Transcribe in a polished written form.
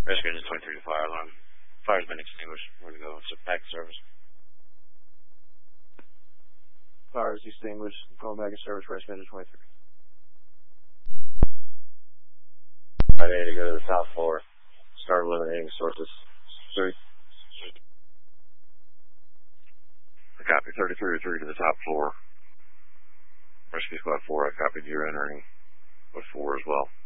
Rescue engine 23 to fire alarm. Fire's been extinguished. We're going to go. So back to service. Fire is extinguished. Going back in service. Rescue engine 23. Friday to go to the top floor. Start eliminating sources. 3. Copy. 33 to the top floor. Rescue squad 4. I copied you entering with 4 as well.